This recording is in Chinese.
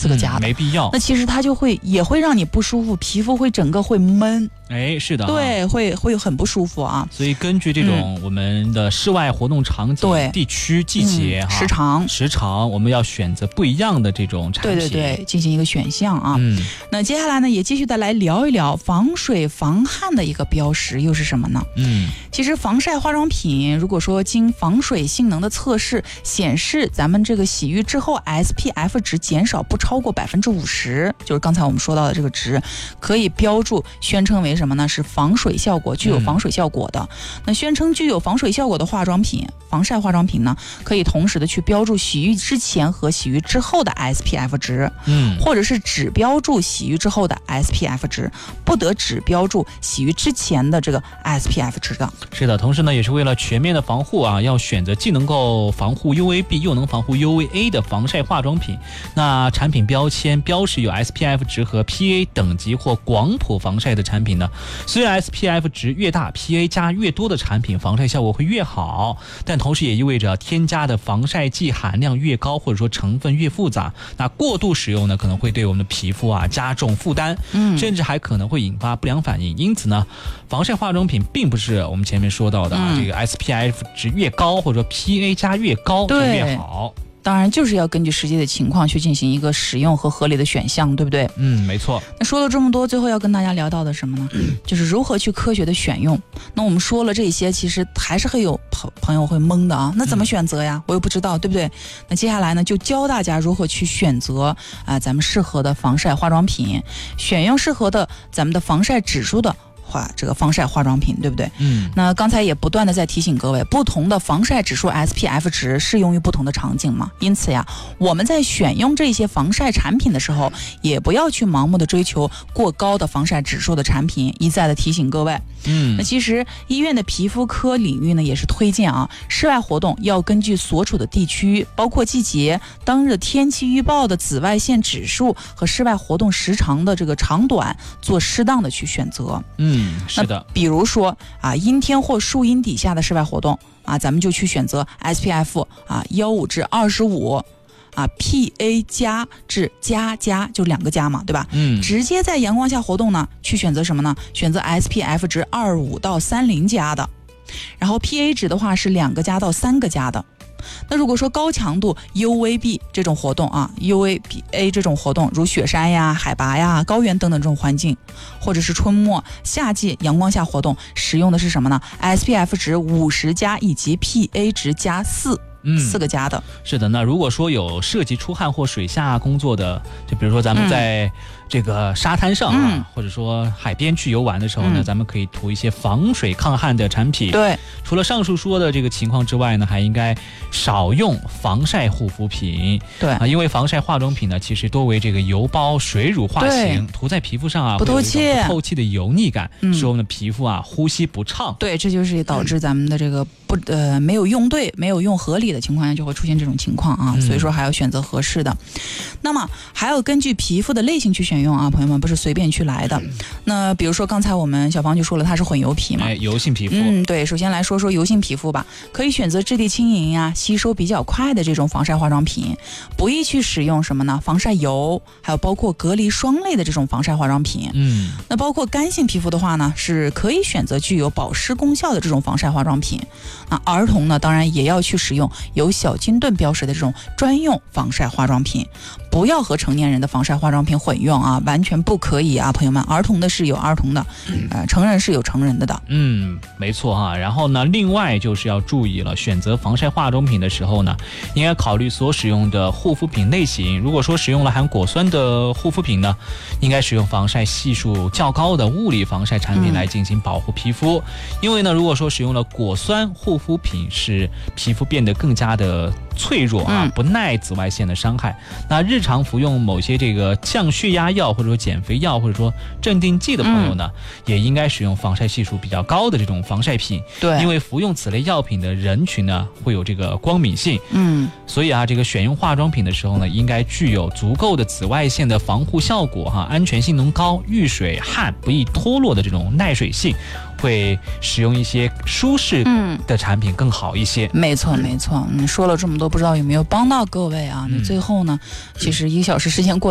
4个加的， 没必要。 那其实它也会让你不舒服，皮肤会整个会闷。 哎，是的， 对，会很不舒服啊。 所以根据这种我们的室外活动场景、地区、季节、时长，我们要选择不一样的这种产品。 对，进行一个选项啊。那接下来呢，也继续的来聊一聊防水防汗的一个标识又是什么呢？其实防晒化妆品如果说经防水性能的测试显示，咱们这个洗浴之后 SPF 值减少不超过50%，就是刚才我们说到的这个值，可以标注宣称为什么呢？是防水效果，具有防水效果的。那宣称具有防水效果的化妆品，防晒化妆品呢，可以同时的去标注洗浴之前和洗浴之后的 SPF 值，或者是只标注洗浴之后的 SPF 值，不得只标注洗浴之前的这个 SPF 值的。 是的，同时呢，也是为了全面的防护啊，要选择既能够防护 UVB 又能防护 UVA 的防晒化妆品。那产品标签标识有 SPF 值和 PA 等级或广谱防晒的产品呢，虽然 SPF 值越大 PA 加越多的产品防晒效果会越好，但同时也意味着添加的防晒剂含量越高，或者说成分越复杂，那过度使用呢，可能会对我们的皮肤啊加重负担，甚至还可能会引发不良反应。因此呢，防晒化妆品并不是我们前面说到的这个 SPF 值越高或者说 PA 加越高就越好。 当然就是要根据实际的情况去进行一个使用和合理的选项，对不对？ 没错。 那说了这么多，最后要跟大家聊到的什么呢？就是如何去科学的选用。那我们说了这些，其实还是会有朋友会懵的啊。那怎么选择呀？我又不知道，对不对？那接下来呢，就教大家如何去选择咱们适合的防晒化妆品，选用适合的咱们的防晒指数的这个防晒化妆品，对不对？那刚才也不断的在提醒各位，不同的防晒指数 SPF 值适用于不同的场景嘛。因此呀，我们在选用这些防晒产品的时候，也不要去盲目的追求过高的防晒指数的产品。一再的提醒各位，那其实医院的皮肤科领域呢，也是推荐室外活动要根据所处的地区，包括季节、当日的天气预报的紫外线指数和室外活动时长的这个长短，做适当的去选择。 是的， 比如说阴天或树荫底下的室外活动咱们就去选择 SPF 15至25PA 加至加就2个加嘛，对吧？直接在阳光下活动呢，去选择什么呢？选择 SPF 值25到30加的，然后 PA 值的话是2个加到3个加的。那如果说高强度 UVB 这种活动UVA 这种活动，如雪山呀、海拔呀、高原等等这种环境，或者是春末夏季阳光下活动，使用的是什么呢？ SPF 值50加以及 PA 值加4个加的。 是的，那如果说有涉及出汗或水下工作的，就比如说咱们在这个沙滩上或者说海边去游玩的时候呢，咱们可以涂一些防水抗汗的产品。 对， 除了上述说的这个情况之外呢，还应该少用防晒护肤品。 对因为防晒化妆品呢，其实多为这个油包水乳化型，涂在皮肤上不透气， 会有一种不透气的油腻感，使我们的皮肤呼吸不畅。 对，这就是导致咱们的这个没有用对、没有用合理的情况下，就会出现这种情况所以说还要选择合适的。那么还要根据皮肤的类型去选用朋友们，不是随便去来的。那比如说刚才我们小芳就说了，它是混油皮嘛， 油性皮肤。 对，首先来说油性皮肤吧，可以选择质地轻盈呀、吸收比较快的这种防晒化妆品，不宜去使用什么呢？防晒油，还有包括隔离霜类的这种防晒化妆品。那包括干性皮肤的话呢，是可以选择具有保湿功效的这种防晒化妆品。儿童呢，当然也要去使用有小金盾标识的这种专用防晒化妆品，不要和成年人的防晒化妆品混用完全不可以朋友们。儿童的是有儿童的，成人是有成人的。 没错然后呢，另外就是要注意了，选择防晒化妆品的时候呢，应该考虑所使用的护肤品类型。如果说使用了含果酸的护肤品呢，应该使用防晒系数较高的物理防晒产品来进行保护皮肤。因为呢，如果说使用了果酸护肤品，使皮肤变得更加的脆弱不耐紫外线的伤害。那日常服用某些这个降血压药或者说减肥药或者说镇定剂的朋友呢，也应该使用防晒系数比较高的这种防晒品。 对， 因为服用此类药品的人群呢，会有这个光敏性。所以这个选用化妆品的时候呢，应该具有足够的紫外线的防护效果安全性能高，遇水汗不易脱落的这种耐水性，会使用一些舒适的产品更好一些。 没错。说了这么多，不知道有没有帮到各位那最后呢，其实1个小时时间过